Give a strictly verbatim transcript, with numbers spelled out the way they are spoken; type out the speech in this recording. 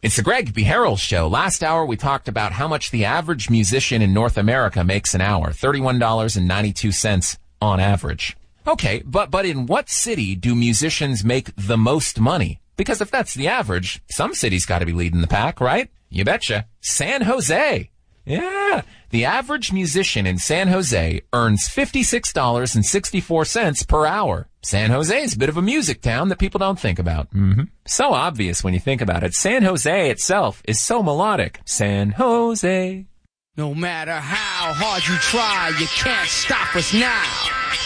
It's the Greg B. Harrell Show. Last hour, we talked about how much the average musician in North America makes an hour, thirty-one dollars and ninety-two cents on average. Okay, but, but in what city do musicians make the most money? Because if that's the average, some city's got to be leading the pack, right? You betcha. San Jose. Yeah. The average musician in San Jose earns fifty-six dollars and sixty-four cents per hour. San Jose is a bit of a music town that people don't think about. Mm-hmm. So obvious when you think about it. San Jose itself is so melodic. San Jose. No matter how hard you try, you can't stop us now.